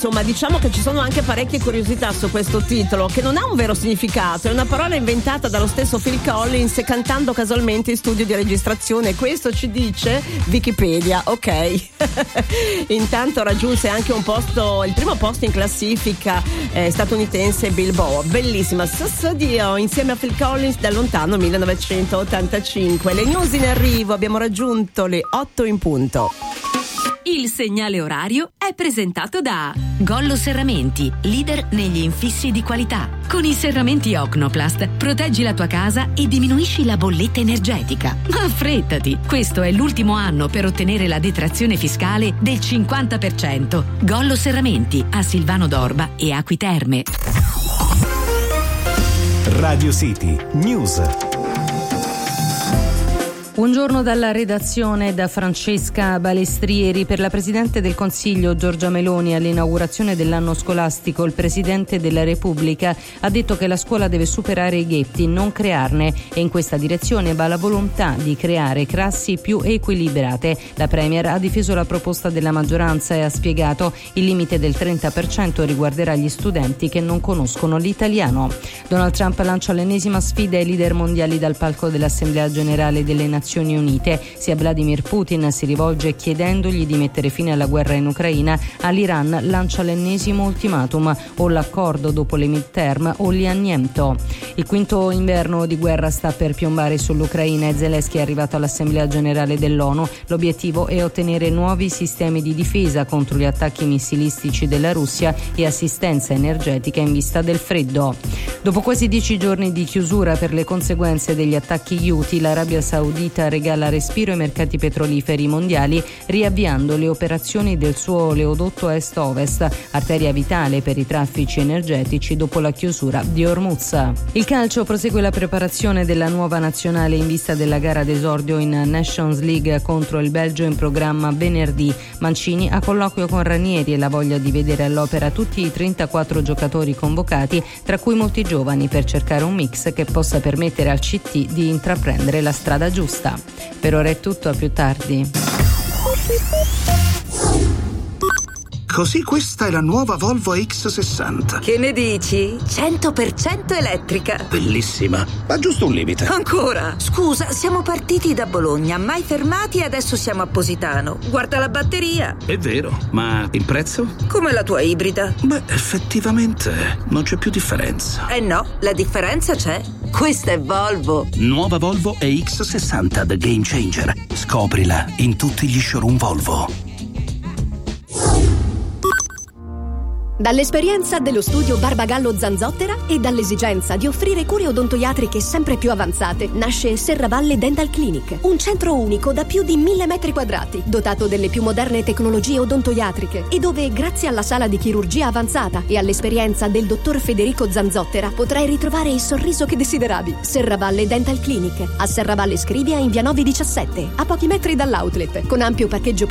insomma, diciamo che ci sono anche parecchie curiosità su questo titolo, che non ha un vero significato, è una parola inventata dallo stesso Phil Collins cantando casualmente in studio di registrazione. Questo ci dice Wikipedia, ok. Intanto raggiunse anche il primo posto in classifica statunitense Billboard. Bellissima, Dio, insieme a Phil Collins dal lontano 1985. Le news in arrivo, abbiamo raggiunto le 8 in punto. Il segnale orario è presentato da Gollo Serramenti, leader negli infissi di qualità. Con i serramenti Ocnoplast proteggi la tua casa e diminuisci la bolletta energetica. Ma affrettati, questo è l'ultimo anno per ottenere la detrazione fiscale del 50%. Gollo Serramenti a Silvano d'Orba e Acqui Terme. Radio City News. Buongiorno dalla redazione, da Francesca Balestrieri. Per la Presidente del Consiglio Giorgia Meloni all'inaugurazione dell'anno scolastico il Presidente della Repubblica ha detto che la scuola deve superare i ghetti, non crearne, e in questa direzione va la volontà di creare classi più equilibrate. La Premier ha difeso la proposta della maggioranza e ha spiegato il limite del 30% riguarderà gli studenti che non conoscono l'italiano. Donald Trump lancia l'ennesima sfida ai leader mondiali dal palco dell'Assemblea Generale delle Nazioni Unite. Sia Vladimir Putin si rivolge chiedendogli di mettere fine alla guerra in Ucraina, all'Iran lancia l'ennesimo ultimatum: o l'accordo dopo le midterm o l'anniento. Il quinto inverno di guerra sta per piombare sull'Ucraina e Zelensky è arrivato all'Assemblea Generale dell'ONU. L'obiettivo è ottenere nuovi sistemi di difesa contro gli attacchi missilistici della Russia e assistenza energetica in vista del freddo. Dopo quasi 10 giorni di chiusura per le conseguenze degli attacchi Houthi, l'Arabia Saudita regala respiro ai mercati petroliferi mondiali riavviando le operazioni del suo oleodotto est-ovest, arteria vitale per i traffici energetici dopo la chiusura di Hormuz. Il calcio prosegue la preparazione della nuova nazionale in vista della gara d'esordio in Nations League contro il Belgio in programma venerdì. Mancini ha colloquio con Ranieri e la voglia di vedere all'opera tutti i 34 giocatori convocati, tra cui molti giovani, per cercare un mix che possa permettere al CT di intraprendere la strada giusta. Per ora è tutto, a più tardi. Così questa è la nuova Volvo X60. Che ne dici? 100% elettrica. Bellissima, ma giusto un limite. Ancora? Scusa, siamo partiti da Bologna, mai fermati e adesso siamo a Positano. Guarda la batteria. È vero, ma il prezzo? Come la tua ibrida. Beh, effettivamente non c'è più differenza. Eh no, la differenza c'è. Questa è Volvo. Nuova Volvo EX60 The Game Changer. Scoprila in tutti gli showroom Volvo. Dall'esperienza dello studio Barbagallo Zanzottera e dall'esigenza di offrire cure odontoiatriche sempre più avanzate nasce Serravalle Dental Clinic, un centro unico da più di 1000 metri quadrati, dotato delle più moderne tecnologie odontoiatriche e dove, grazie alla sala di chirurgia avanzata e all'esperienza del dottor Federico Zanzottera, potrai ritrovare il sorriso che desideravi. Serravalle Dental Clinic, a Serravalle Scrivia in via 9 17, a pochi metri dall'outlet, con ampio parcheggio